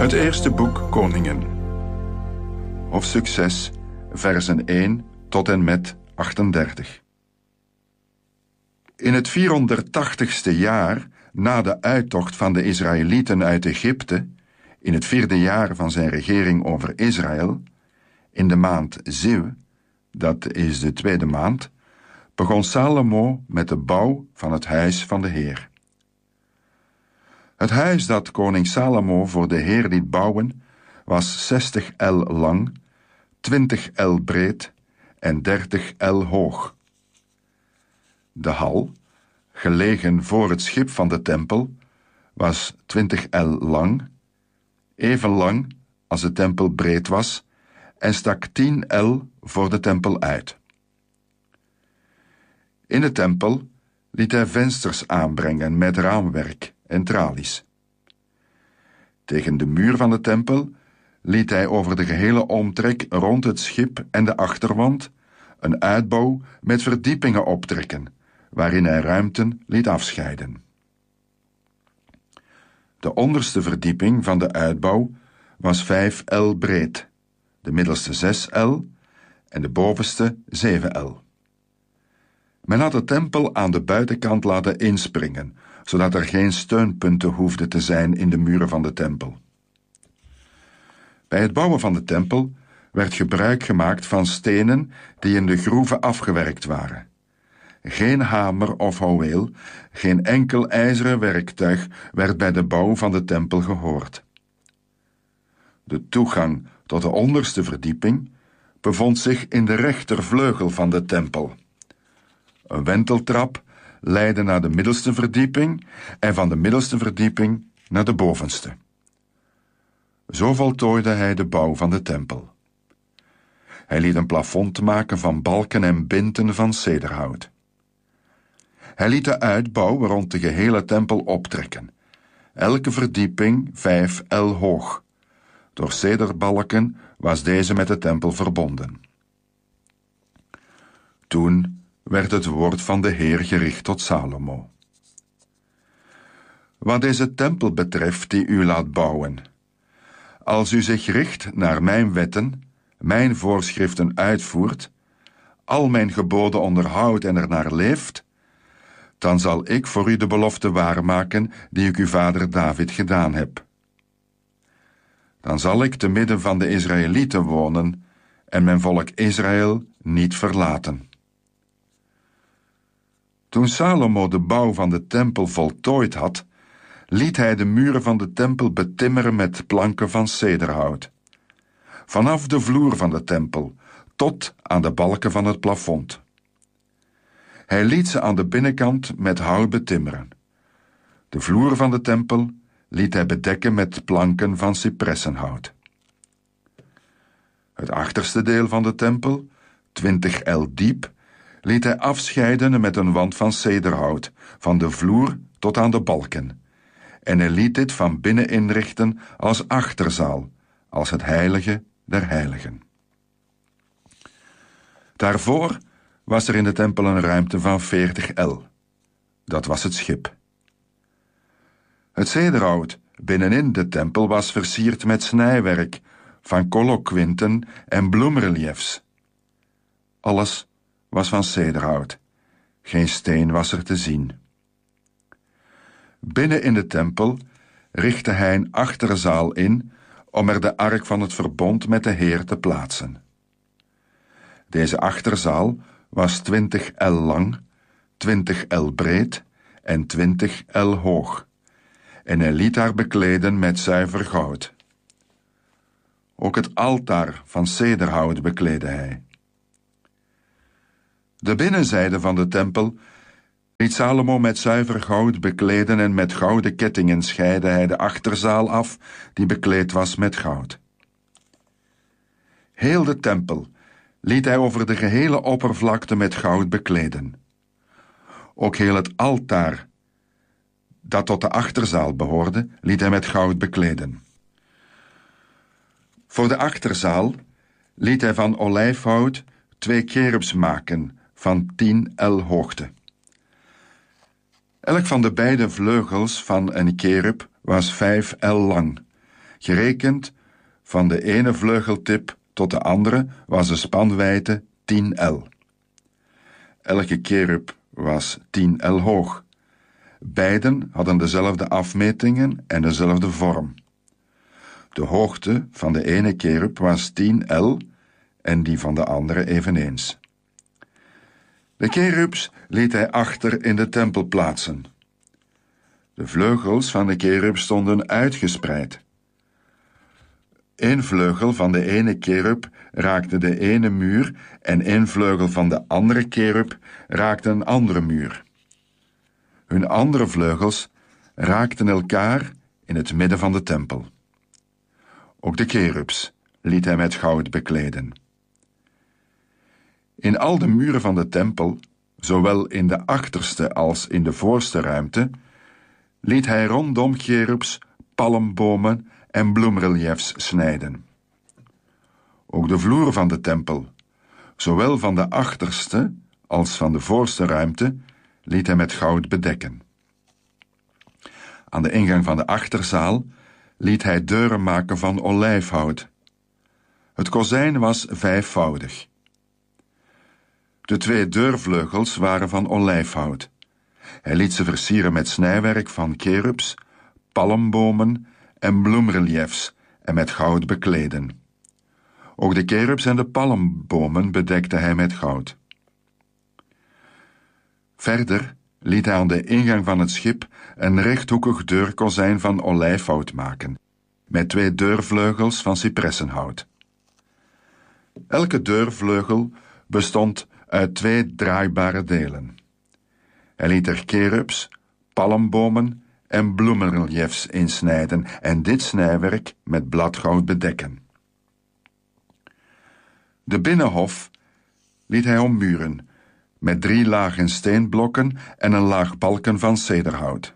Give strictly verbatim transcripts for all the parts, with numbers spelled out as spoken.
Het eerste boek Koningen. Hoofdstuk zes, versen één tot en met achtendertig. In het vierhonderdtachtigste jaar na de uittocht van de Israëlieten uit Egypte, in het vierde jaar van zijn regering over Israël, in de maand Ziv, dat is de tweede maand, begon Salomo met de bouw van het huis van de Heer. Het huis dat koning Salomo voor de Heer liet bouwen, was zestig el lang, twintig el breed en dertig el hoog. De hal, gelegen voor het schip van de tempel, was twintig el lang, even lang als de tempel breed was, en stak tien el voor de tempel uit. In de tempel liet hij vensters aanbrengen met raamwerk en tralies. Tegen de muur van de tempel liet hij over de gehele omtrek rond het schip en de achterwand een uitbouw met verdiepingen optrekken, waarin hij ruimten liet afscheiden. De onderste verdieping van de uitbouw was vijf el breed, de middelste zes el en de bovenste zeven el. Men had de tempel aan de buitenkant laten inspringen, zodat er geen steunpunten hoefden te zijn in de muren van de tempel. Bij het bouwen van de tempel werd gebruik gemaakt van stenen die in de groeven afgewerkt waren. Geen hamer of houweel, geen enkel ijzeren werktuig werd bij de bouw van de tempel gehoord. De toegang tot de onderste verdieping bevond zich in de rechtervleugel van de tempel. Een wenteltrap leidde naar de middelste verdieping en van de middelste verdieping naar de bovenste. Zo voltooide hij de bouw van de tempel. Hij liet een plafond maken van balken en binten van cederhout. Hij liet de uitbouw rond de gehele tempel optrekken, elke verdieping vijf el hoog. Door cederbalken was deze met de tempel verbonden. Toen werd het woord van de Heer gericht tot Salomo. Wat deze tempel betreft die u laat bouwen, als u zich richt naar mijn wetten, mijn voorschriften uitvoert, al mijn geboden onderhoudt en ernaar leeft, dan zal ik voor u de belofte waarmaken die ik uw vader David gedaan heb. Dan zal ik te midden van de Israëlieten wonen en mijn volk Israël niet verlaten. Toen Salomo de bouw van de tempel voltooid had, liet hij de muren van de tempel betimmeren met planken van cederhout. Vanaf de vloer van de tempel tot aan de balken van het plafond. Hij liet ze aan de binnenkant met hout betimmeren. De vloer van de tempel liet hij bedekken met planken van cipressenhout. Het achterste deel van de tempel, twintig el diep, liet hij afscheiden met een wand van cederhout, van de vloer tot aan de balken, en hij liet dit van binnen inrichten als achterzaal, als het heilige der heiligen. Daarvoor was er in de tempel een ruimte van veertig el. Dat was het schip. Het cederhout binnenin de tempel was versierd met snijwerk van colloquinten en bloemreliefs. Alles was van cederhout. Geen steen was er te zien. Binnen in de tempel richtte hij een achterzaal in om er de ark van het verbond met de Heer te plaatsen. Deze achterzaal was twintig el lang, twintig el breed en twintig el hoog, en hij liet haar bekleden met zuiver goud. Ook het altaar van cederhout bekleedde hij. De binnenzijde van de tempel liet Salomo met zuiver goud bekleden en met gouden kettingen scheidde hij de achterzaal af, die bekleed was met goud. Heel de tempel liet hij over de gehele oppervlakte met goud bekleden. Ook heel het altaar, dat tot de achterzaal behoorde, liet hij met goud bekleden. Voor de achterzaal liet hij van olijfhout twee kerubs maken van tien el hoogte. Elk van de beide vleugels van een kerub was vijf el lang, Gerekend van de ene vleugeltip tot de andere was de spanwijdte tien el. Elke kerub was tien el hoog. Beiden hadden dezelfde afmetingen en dezelfde vorm. De hoogte van de ene kerub was tien el en die van de andere eveneens. De kerubs liet hij achter in de tempel plaatsen. De vleugels van de kerub stonden uitgespreid. Eén vleugel van de ene kerub raakte de ene muur en één vleugel van de andere kerub raakte een andere muur. Hun andere vleugels raakten elkaar in het midden van de tempel. Ook de kerubs liet hij met goud bekleden. In al de muren van de tempel, zowel in de achterste als in de voorste ruimte, liet hij rondom kerubs, palmbomen en bloemreliefs snijden. Ook de vloer van de tempel, zowel van de achterste als van de voorste ruimte, liet hij met goud bedekken. Aan de ingang van de achterzaal liet hij deuren maken van olijfhout. Het kozijn was vijfvoudig. De twee deurvleugels waren van olijfhout. Hij liet ze versieren met snijwerk van kerubs, palmbomen en bloemreliefs en met goud bekleden. Ook de kerubs en de palmbomen bedekte hij met goud. Verder liet hij aan de ingang van het schip een rechthoekig deurkozijn van olijfhout maken, met twee deurvleugels van cipressenhout. Elke deurvleugel bestond uit twee draaibare delen. Hij liet er kerubs, palmbomen en bloemenreliefs insnijden en dit snijwerk met bladgoud bedekken. De binnenhof liet hij ommuren, met drie lagen steenblokken en een laag balken van cederhout.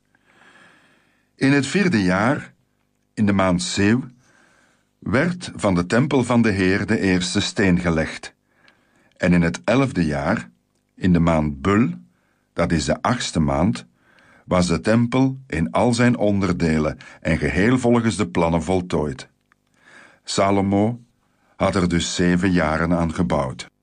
In het vierde jaar, in de maand Zeeuw, werd van de tempel van de Heer de eerste steen gelegd. En in het elfde jaar, in de maand Bul, dat is de achtste maand, was de tempel in al zijn onderdelen en geheel volgens de plannen voltooid. Salomo had er dus zeven jaren aan gebouwd.